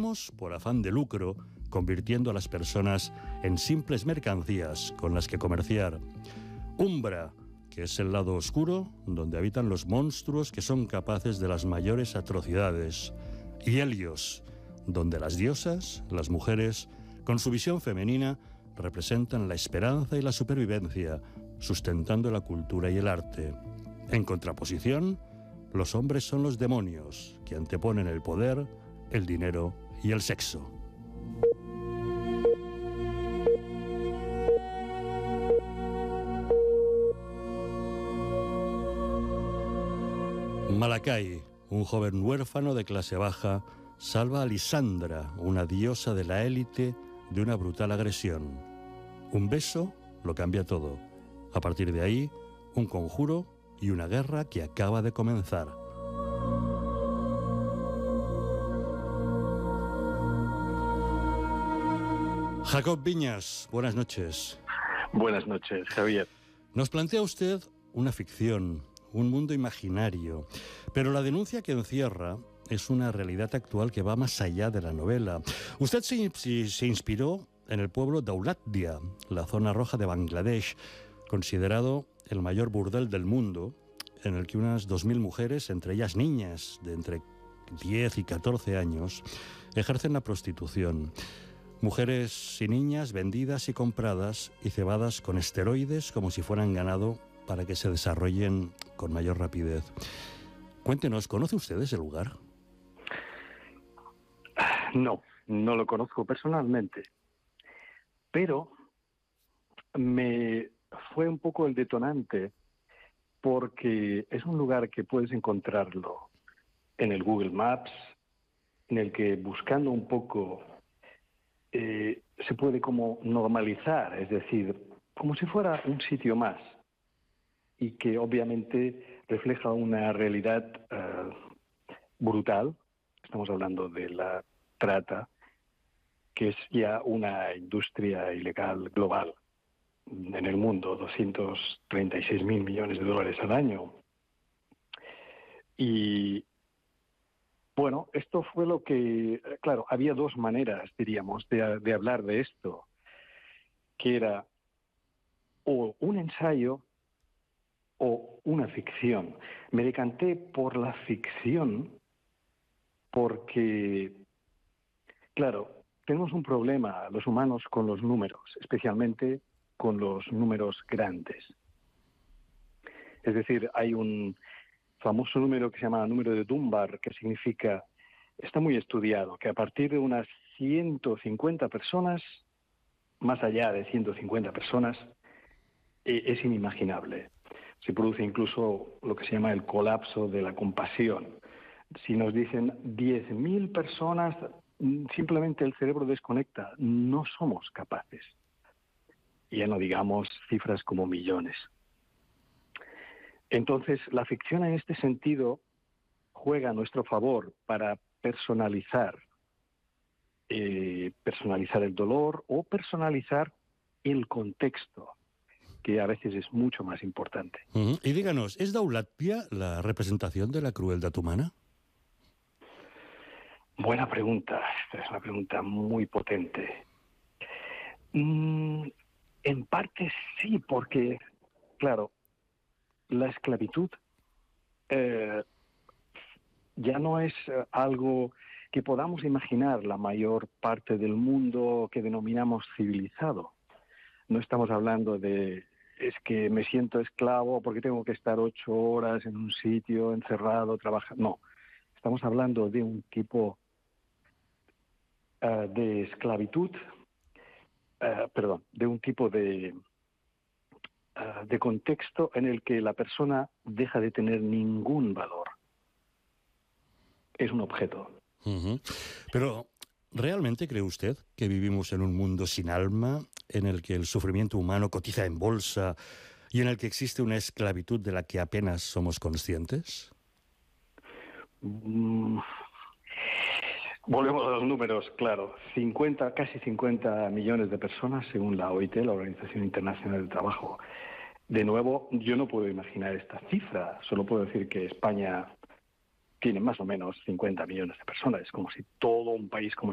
Algunos por afán de lucro, convirtiendo a las personas en simples mercancías con las que comerciar. Umbra, que es el lado oscuro, donde habitan los monstruos que son capaces de las mayores atrocidades. Y Helios, donde las diosas, las mujeres, con su visión femenina, representan la esperanza y la supervivencia, sustentando la cultura y el arte. En contraposición, los hombres son los demonios, que anteponen el poder, el dinero y el sexo. Malakai, un joven huérfano de clase baja, salva a Lisandra, una diosa de la élite, de una brutal agresión. Un beso lo cambia todo. A partir de ahí, un conjuro y una guerra que acaba de comenzar. Jacob Viñas, buenas noches. Buenas noches, Javier. Nos plantea usted una ficción, un mundo imaginario, pero la denuncia que encierra es una realidad actual que va más allá de la novela. Usted se inspiró en el pueblo de Auladia, la zona roja de Bangladesh, considerado el mayor burdel del mundo, en el que unas 2.000 mujeres, entre ellas niñas de entre 10 y 14 años, ejercen la prostitución. Mujeres y niñas vendidas y compradas y cebadas con esteroides como si fueran ganado para que se desarrollen con mayor rapidez. Cuéntenos, ¿conoce usted ese lugar? No lo conozco personalmente, pero me fue un poco el detonante porque es un lugar que puedes encontrarlo en el Google Maps, en el que buscando un poco se puede como normalizar, es decir, como si fuera un sitio más y que obviamente refleja una realidad brutal. Estamos hablando de la trata, que es ya una industria ilegal global en el mundo, 236.000 millones de dólares al año. Y bueno, esto fue lo que, claro, había dos maneras, diríamos, de hablar de esto, que era o un ensayo o una ficción. Me decanté por la ficción porque, claro, tenemos un problema los humanos con los números, especialmente con los números grandes. Es decir, hay un famoso número que se llama número de Dunbar, que significa, está muy estudiado, que a partir de unas 150 personas, más allá de 150 personas, es inimaginable. Se produce incluso lo que se llama el colapso de la compasión. Si nos dicen 10.000 personas, simplemente el cerebro desconecta. No somos capaces. Y ya no digamos cifras como millones. Entonces, la ficción en este sentido juega a nuestro favor para personalizar el dolor o personalizar el contexto, que a veces es mucho más importante. Y díganos, ¿es Daulatia la representación de la crueldad humana? Buena pregunta. Esta es una pregunta muy potente. En parte sí, porque, claro, la esclavitud ya no es algo que podamos imaginar la mayor parte del mundo que denominamos civilizado. No estamos hablando de, es que me siento esclavo porque tengo que estar 8 horas en un sitio encerrado, trabajando. No, estamos hablando de un tipo de esclavitud, de un tipo de contexto en el que la persona deja de tener ningún valor. Es un objeto. Pero, ¿realmente cree usted que vivimos en un mundo sin alma, en el que el sufrimiento humano cotiza en bolsa y en el que existe una esclavitud de la que apenas somos conscientes? Volvemos a los números, claro. Casi 50 millones de personas, según la OIT, la Organización Internacional del Trabajo. De nuevo, yo no puedo imaginar esta cifra. Solo puedo decir que España tiene más o menos 50 millones de personas. Es como si todo un país como